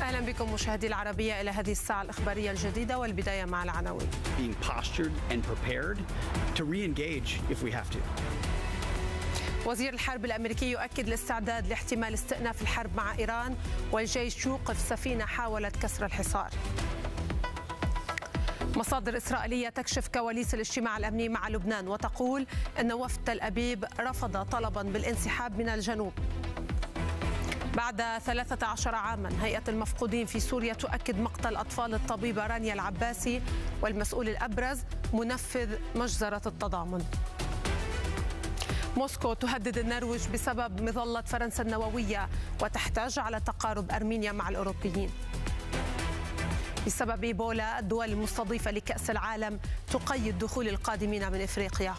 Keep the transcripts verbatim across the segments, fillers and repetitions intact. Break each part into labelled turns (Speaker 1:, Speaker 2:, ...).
Speaker 1: أهلا بكم مشاهدي العربية إلى هذه الساعة الإخبارية الجديدة، والبداية مع العناوين.
Speaker 2: Being postured and prepared to re-engage if we have to.
Speaker 1: وزير الحرب الأمريكي يؤكد الاستعداد لاحتمال استئناف الحرب مع إيران، والجيش يوقف سفينة حاولت كسر الحصار. مصادر إسرائيلية تكشف كواليس الاجتماع الأمني مع لبنان وتقول أن وفد تل أبيب رفض طلبا بالانسحاب من الجنوب. بعد ثلاثة عشر عاما هيئة المفقودين في سوريا تؤكد مقتل أطفال الطبيبة رانيا العباسي، والمسؤول الأبرز منفذ مجزرة التضامن. موسكو تهدد النرويج بسبب مظلة فرنسا النووية وتحتاج على تقارب أرمينيا مع الأوروبيين. بسبب إيبولا الدول المستضيفة لكأس العالم تقيد دخول القادمين من إفريقيا.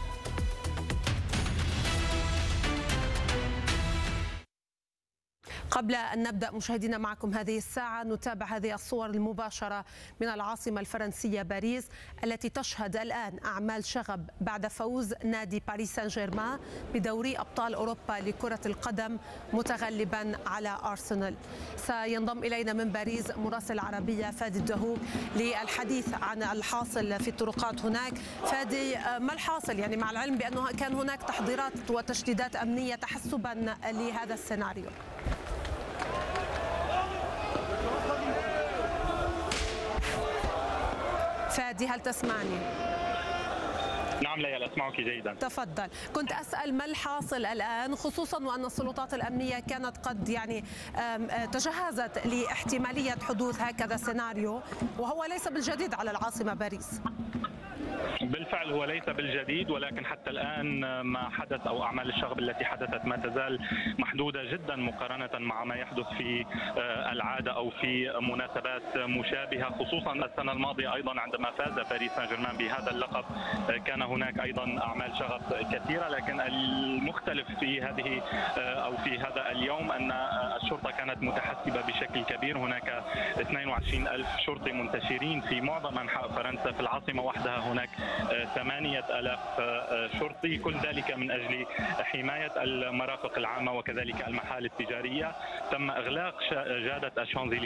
Speaker 1: قبل أن نبدأ مشاهدينا معكم هذه الساعة نتابع هذه الصور المباشرة من العاصمة الفرنسية باريس، التي تشهد الآن أعمال شغب بعد فوز نادي باريس سان جيرمان بدوري أبطال أوروبا لكرة القدم متغلبا على أرسنال. سينضم إلينا من باريس مراسل العربية فادي الدهوك للحديث عن الحاصل في الطرقات هناك. فادي، ما الحاصل يعني مع العلم بأنه كان هناك تحضيرات وتشديدات أمنية تحسبا لهذا السيناريو؟ فادي، هل تسمعني؟
Speaker 3: نعم ليال، أسمعك جيدا.
Speaker 1: تفضل. كنت أسأل ما الحاصل الآن، خصوصا وأن السلطات الأمنية كانت قد يعني تجهزت لاحتمالية حدوث هكذا سيناريو، وهو ليس بالجديد على العاصمة باريس.
Speaker 3: بالفعل هو ليس بالجديد، ولكن حتى الآن ما حدث أو أعمال الشغب التي حدثت ما تزال محدودة جدا مقارنة مع ما يحدث في العادة أو في مناسبات مشابهة، خصوصا السنة الماضية أيضا عندما فاز باريس سان جيرمان بهذا اللقب كان هناك أيضا أعمال شغب كثيرة. لكن المختلف في هذه أو في هذا اليوم أن الشرطة كانت متحسبة بشكل كبير. هناك اثنين وعشرين ألف شرطي منتشرين في معظم أنحاء فرنسا، في العاصمة وحدها هناك ثمانية آلاف شرطي، كل ذلك من أجل حماية المرافق العامة وكذلك المحال التجارية. تم إغلاق جادة الشانزليزيه